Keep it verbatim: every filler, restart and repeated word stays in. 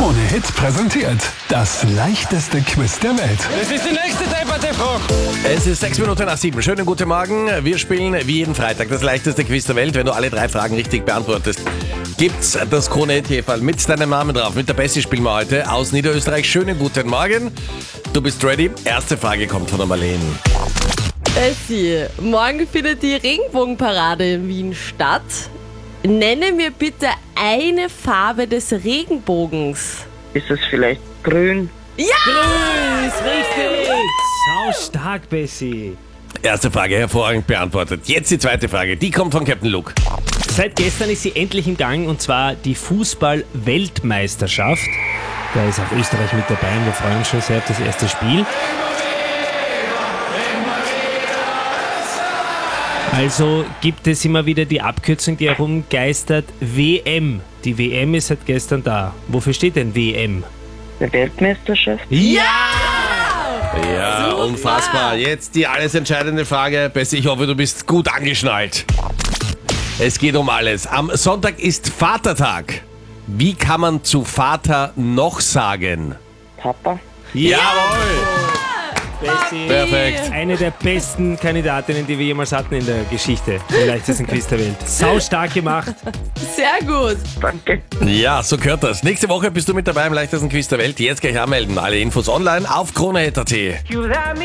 Krone-Hit präsentiert das leichteste Quiz der Welt. Das ist die nächste Debatte-Frage. Es ist sechs Minuten nach sieben. Schönen guten Morgen. Wir spielen wie jeden Freitag das leichteste Quiz der Welt. Wenn du alle drei Fragen richtig beantwortest, gibt's das Krone-Hit-Häferl mit deinem Namen drauf. Mit der Bessie spielen wir heute aus Niederösterreich. Schönen guten Morgen. Du bist ready. Erste Frage kommt von der Marlene. Bessie, morgen findet die Regenbogenparade in Wien statt. Nenne mir bitte eine Farbe des Regenbogens. Ist es vielleicht grün? Ja! Grün ist richtig! Sau stark, Bessie. Erste Frage hervorragend beantwortet. Jetzt die zweite Frage. Die kommt von Captain Luke. Seit gestern ist sie endlich im Gang, und zwar die Fußball-Weltmeisterschaft. Da ist auch Österreich mit dabei und wir freuen uns schon sehr auf das erste Spiel. Also gibt es immer wieder die Abkürzung, die herumgeistert, W M. Die W M ist seit gestern da. Wofür steht denn W M? Der Weltmeisterschaft? Ja! Ja, Super. unfassbar. Jetzt die alles entscheidende Frage. Bessie, ich hoffe, du bist gut angeschnallt. Es geht um alles. Am Sonntag ist Vatertag. Wie kann man zu Vater noch sagen? Papa? Jawohl! Bessie. Perfekt. Eine der besten Kandidatinnen, die wir jemals hatten in der Geschichte. Im leichtesten Quiz der Welt. Sau stark gemacht. Sehr gut. Danke. Ja, so gehört das. Nächste Woche bist du mit dabei im leichtesten Quiz der Welt. Jetzt gleich anmelden. Alle Infos online auf Krone Hit Punkt at.